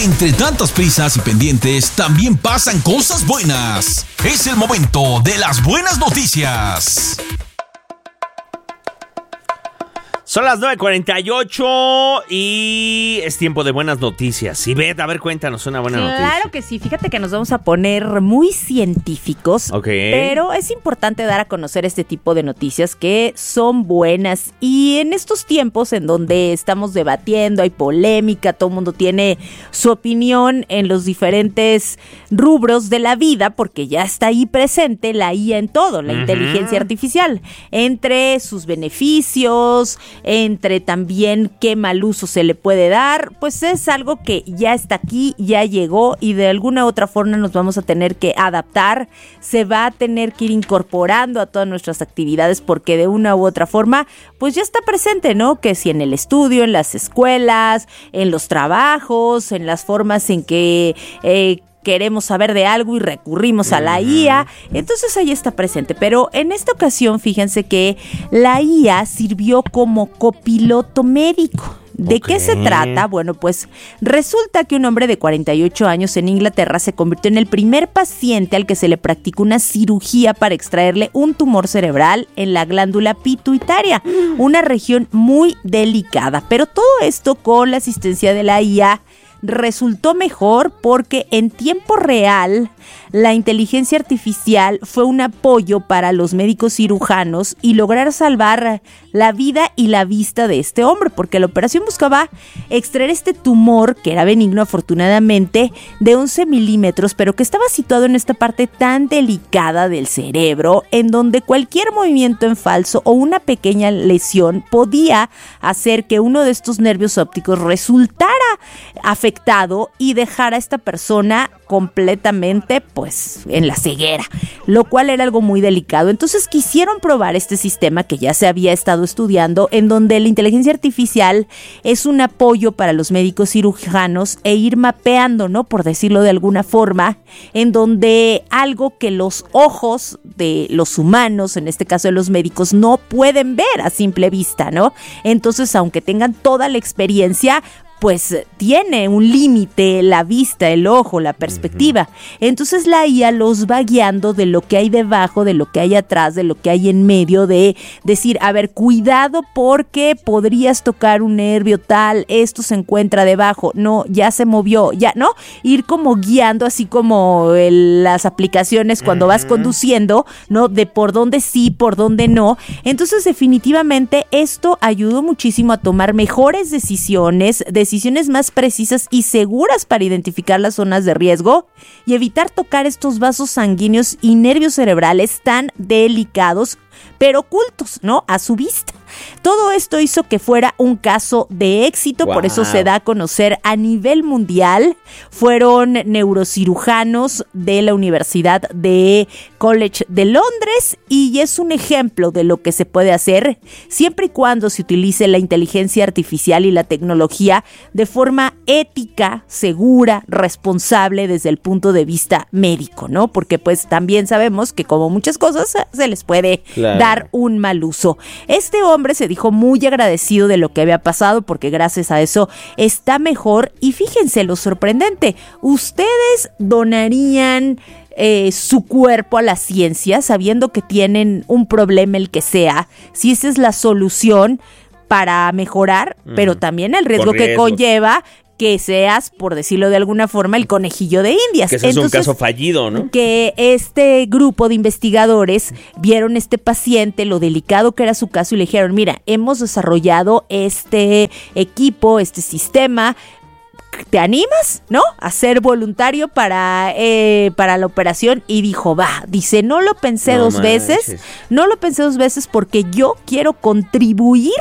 Entre tantas prisas y pendientes, también pasan cosas buenas. Es el momento de las buenas noticias. Son las 9:48 y es tiempo de buenas noticias. Y Beth, a ver, cuéntanos una buena noticia. Claro que sí, fíjate que nos vamos a poner muy científicos, pero es importante dar a conocer este tipo de noticias que son buenas. Y en estos tiempos en donde estamos debatiendo, hay polémica, todo el mundo tiene su opinión en los diferentes rubros de la vida, porque ya está ahí presente la IA en todo, la inteligencia artificial, entre sus beneficios, entre también qué mal uso se le puede dar, pues es algo que ya está aquí, ya llegó y de alguna u otra forma nos vamos a tener que adaptar, se va a tener que ir incorporando a todas nuestras actividades porque de una u otra forma pues ya está presente, ¿no? Que si en el estudio, en las escuelas, en los trabajos, en las formas en que queremos saber de algo y recurrimos a la IA, entonces ahí está presente. Pero en esta ocasión, fíjense que la IA sirvió como copiloto médico. ¿De qué se trata? Bueno, pues resulta que un hombre de 48 años en Inglaterra se convirtió en el primer paciente al que se le practicó una cirugía para extraerle un tumor cerebral en la glándula pituitaria, una región muy delicada. Pero todo esto con la asistencia de la IA resultó mejor porque en tiempo real la inteligencia artificial fue un apoyo para los médicos cirujanos y lograr salvar la vida y la vista de este hombre, porque la operación buscaba extraer este tumor, que era benigno afortunadamente, de 11 milímetros, pero que estaba situado en esta parte tan delicada del cerebro, en donde cualquier movimiento en falso o una pequeña lesión podía hacer que uno de estos nervios ópticos resultara afectado y dejar a esta persona completamente pues en la ceguera, lo cual era algo muy delicado. Entonces quisieron probar este sistema que ya se había estado estudiando, en donde la inteligencia artificial es un apoyo para los médicos cirujanos e ir mapeando, ¿no? Por decirlo de alguna forma, en donde algo que los ojos de los humanos, en este caso de los médicos, no pueden ver a simple vista, ¿no? Entonces, aunque tengan toda la experiencia, pues tiene un límite la vista, el ojo, la perspectiva. Entonces la IA los va guiando de lo que hay debajo, de lo que hay atrás, de lo que hay en medio, de decir, a ver, cuidado porque podrías tocar un nervio tal, esto se encuentra debajo, no, ya se movió, ya, ¿no? Ir como guiando, así como las aplicaciones cuando vas conduciendo, ¿no? De por dónde sí, por dónde no. Entonces definitivamente esto ayudó muchísimo a tomar mejores decisiones más precisas y seguras para identificar las zonas de riesgo y evitar tocar estos vasos sanguíneos y nervios cerebrales tan delicados, pero ocultos, ¿no? A su vista. Todo esto hizo que fuera un caso de éxito, por eso se da a conocer a nivel mundial. Fueron neurocirujanos de la Universidad de College de Londres y es un ejemplo de lo que se puede hacer siempre y cuando se utilice la inteligencia artificial y la tecnología de forma ética, segura, responsable desde el punto de vista médico, ¿no? Porque pues también sabemos que como muchas cosas se les puede dar un mal uso. Este hombre se dijo muy agradecido de lo que había pasado porque gracias a eso está mejor y fíjense lo sorprendente, ¿ustedes donarían su cuerpo a la ciencia sabiendo que tienen un problema el que sea, si esa es la solución para mejorar, pero también el riesgo que conlleva que seas, por decirlo de alguna forma, el conejillo de Indias? Que ese es un caso fallido, ¿no? Que este grupo de investigadores vieron este paciente, lo delicado que era su caso y le dijeron, mira, hemos desarrollado este equipo, este sistema, ¿te animas, no? A ser voluntario para la operación. Y dijo, dice, no lo pensé dos veces porque yo quiero contribuir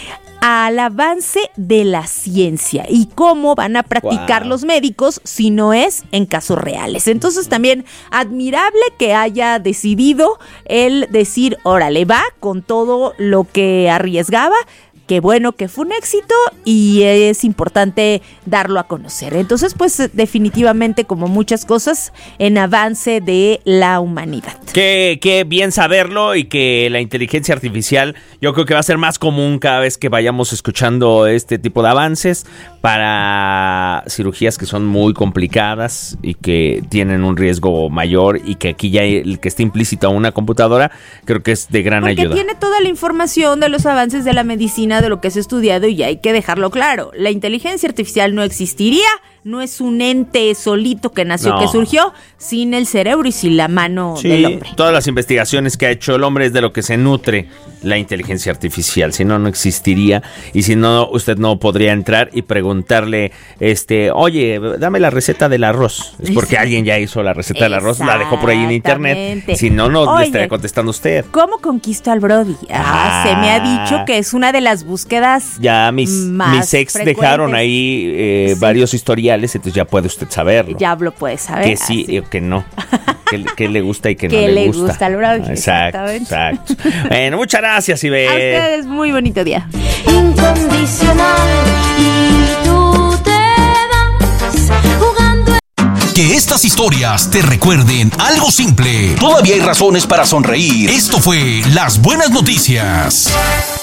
al avance de la ciencia y cómo van a practicar los médicos si no es en casos reales. Entonces también admirable que haya decidido él decir, órale, va con todo lo que arriesgaba. Qué bueno que fue un éxito y es importante darlo a conocer. Entonces, pues definitivamente, como muchas cosas, en avance de la humanidad. Qué bien saberlo y que la inteligencia artificial yo creo que va a ser más común cada vez que vayamos escuchando este tipo de avances para cirugías que son muy complicadas y que tienen un riesgo mayor, y que aquí ya el que esté implícito a una computadora creo que es de gran ayuda. Porque tiene toda la información de los avances de la medicina, de lo que se ha estudiado, y hay que dejarlo claro. La inteligencia artificial no existiría, no es un ente solito que nació, que surgió, sin el cerebro y sin la mano del hombre. Todas las investigaciones que ha hecho el hombre es de lo que se nutre la inteligencia artificial. Si no, no existiría. Y si no, usted no podría entrar y preguntarle, oye, dame la receta del arroz. Es porque alguien ya hizo la receta del arroz, la dejó por ahí en internet. Si no, no le estaría contestando usted. ¿Cómo conquisto al Brody? Se me ha dicho que es una de las búsquedas. Ya mis ex dejaron ahí varios historiales, entonces ya puede usted saberlo. Ya lo puede saber. Que sí o que no. Que le gusta y que no le gusta. Que le gusta al Brody. Exacto. Bueno, muchas gracias, Ivette. A ustedes, muy bonito día. Incondicional, y tú te vas jugando. Que estas historias te recuerden algo simple. Todavía hay razones para sonreír. Esto fue Las Buenas Noticias.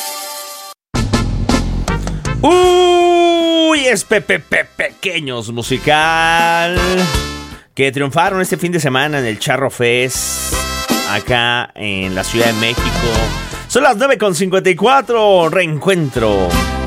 Uy, es Pequeños musical, que triunfaron este fin de semana en el Charro Fest, acá en la Ciudad de México. Son las 9:54, reencuentro.